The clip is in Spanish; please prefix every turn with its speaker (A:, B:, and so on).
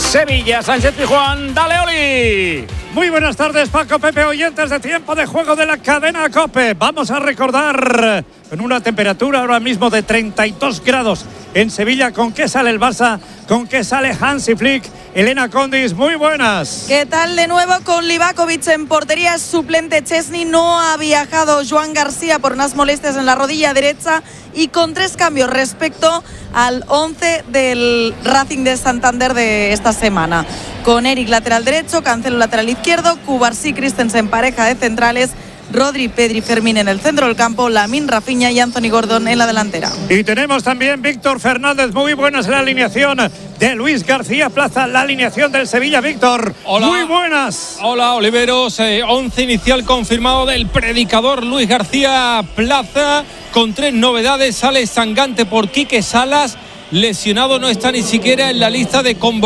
A: Sevilla, Sánchez Pizjuán, dale Oli.
B: Muy buenas tardes, Paco, Pepe, oyentes de Tiempo de Juego de la cadena COPE. Vamos a recordar con una temperatura ahora mismo de 32 grados en Sevilla. ¿Con qué sale el Barça? ¿Con qué sale Hansi Flick? Elena Condis, muy buenas.
C: ¿Qué tal de nuevo con Livakovic en portería? Es suplente Chesney, no ha viajado Joan García por unas molestias en la rodilla derecha y con 3 cambios respecto al 11 del Racing de Santander de esta semana. Con Eric lateral derecho, Cancelo lateral izquierdo, Cubarsí, Christensen pareja de centrales, Rodri, Pedri, Fermín en el centro del campo, Lamine, Rafinha y Anthony Gordon en la delantera.
B: Y tenemos también Víctor Fernández, muy buenas en la alineación de Luis García Plaza, la alineación del Sevilla. Víctor,
D: hola,
B: muy buenas.
D: Hola, Oliveros, 11 inicial confirmado del predicador Luis García Plaza, con 3 novedades. Sale Sangante por Quique Salas, lesionado, no está ni siquiera en la lista de convocados.